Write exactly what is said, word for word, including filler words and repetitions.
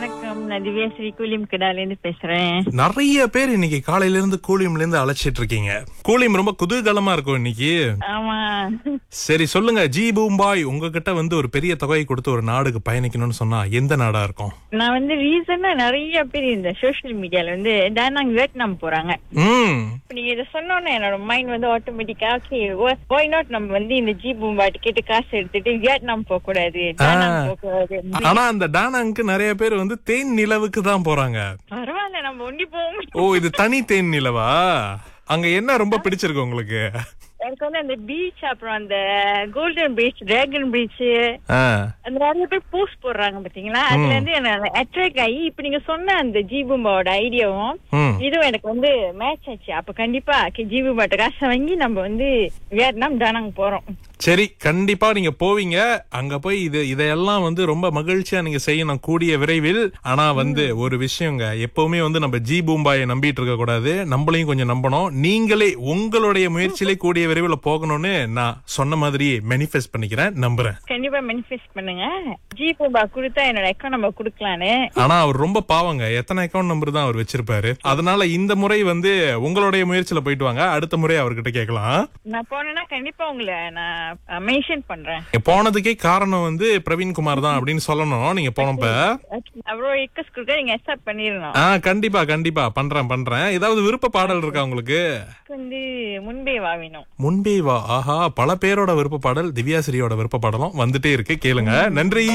வணக்கம், நான் திவ்யாஸ்ரீ கூலிம் கிடால இருந்து பேசுறேன். நிறைய பேர் இன்னைக்கு காலையில இருந்து கூலிம்ல இருந்து அழைச்சிட்டு இருக்கீங்க. கூலிம் ரொம்ப குதூகலமா இருக்கும் இன்னைக்கு. ஆமா, சரி சொல்லுங்க, ஜி பூம்பாய் உங்ககிட்ட வந்து ஒரு பெரிய தொகையை கொடுத்து ஒரு நாடுக்கு பயணிக்கணும்னு சொன்னா எந்த நாடா இருக்கும்? நான் வந்து ரீசனா நிறைய பேர் இந்த சோசியல் மீடியால வந்து டானாங் வியட்நாம் போறாங்க. ம் இப்ப நீங்க இதை சொன்னோன்னே என்னோட மைண்ட் வந்து ஆட்டோமேட்டிக்கா ஓகே ஒய் நாட் நம்ம வந்து இந்த ஜி பூம்பா டிக்கெட் காசு எடுத்துட்டு வியட்நாம் போக கூடாது, டானாங் போக கூடாது. ஆனா அந்த டானாங்க்கு நிறைய பேர் வந்து தேன் நிலவுக்கு தான் போறாங்க. பரவாயில்ல, நம்ம ஒண்டி போவோம். ஓ, இது தனி தேன் நிலவா? அங்க என்ன ரொம்ப பிடிச்சிருக்கு உங்களுக்கு? எனக்கு வந்து அந்த பீச், அப்புறம் அந்த கோல்டன் பீச், டிராகன் பீச், அந்த நிறைய பேர் போஸ்ட் போடுறாங்க பாத்தீங்களா, அதுல இருந்து என்ன அட்ராக்ட் ஆகி இப்ப நீங்க சொன்ன அந்த ஜீபூம்பாவோட ஐடியாவும் இதுவும் எனக்கு வந்து மேட்ச் ஆச்சு. அப்ப கண்டிப்பா ஜீபூம்பாட்ட காசை வாங்கி நம்ம வந்து வியட்நாம் டானாங் போறோம். சரி, கண்டிப்பா நீங்க போவீங்க. அங்க போய் இது இதையெல்லாம் வந்து ரொம்ப மகிழ்ச்சியா நீங்க செய்யணும் கூடிய விரைவில். ஆனா வந்து ஒரு விஷயங்க, எப்பவுமே வந்து நம்ம ஜி பூம்பாயை நம்பிட்டு இருக்க கூடாது, நம்மளையும் கொஞ்சம் நம்பணும். நீங்களே உங்களுடைய முயற்சியிலே கூடிய விரைவில் போகணும்னு நான் சொன்ன மாதிரி மேனிஃபெஸ்ட் பண்ணிக்கிறேன், நம்புறேன். கண்டிப்பா மேனிஃபெஸ்ட் பண்ணுங்க. ஜி பூம்பா கொடுத்தா என்னோட அக்கௌண்ட் நம்பர் கொடுக்கலான்னு. ஆனா அவர் ரொம்ப பாவங்க, எத்தனை அக்கௌண்ட் நம்பர் தான் அவர் வச்சிருப்பாரு. அதனால இந்த முறை வந்து உங்களுடைய முயற்சியில போயிட்டு வாங்க, அடுத்த முறை அவர்கிட்ட கேட்கலாம். நான் போனேன்னா கண்டிப்பா உங்களை நான் மென்ஷன் பண்றேன். போனதுக்கே காரணம் வந்து பிரவீன்குமார் தான் அப்படின்னு சொல்லணும் நீங்க போனப்ப. அவ்வளோ ரிக்வெஸ்ட் கொடுக்க நீங்க அக்செப்ட் பண்ணிரணும். ஆ, கண்டிப்பா கண்டிப்பா பண்றேன் பண்றேன். ஏதாவது விருப்ப பாடல் இருக்கா உங்களுக்கு? வந்து முன்பே வா வேணும். முன்பே வா, ஆஹா, பல பேரோட விருப்ப பாடல், திவ்யாஸ்ரீயோட விருப்ப பாடலும் வந்துட்டே இருக்கு, கேளுங்க. நன்றி.